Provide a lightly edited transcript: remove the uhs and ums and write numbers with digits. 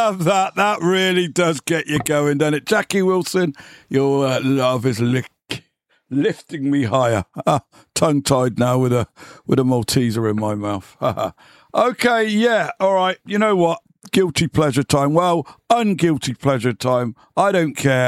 love that. That really does get you going, doesn't it? Jackie Wilson, your love is lifting me higher. Tongue-tied now with a Malteser in my mouth. Okay, yeah, all right. You know what? Guilty pleasure time. Well, unguilty pleasure time. I don't care.